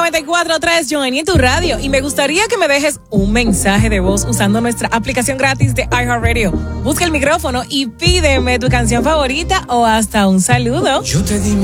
94.3, Johnny, en tu radio. Y me gustaría que me dejes un mensaje de voz usando nuestra aplicación gratis de iHeartRadio. Busca el micrófono y pídeme tu canción favorita o hasta un saludo. Yo te di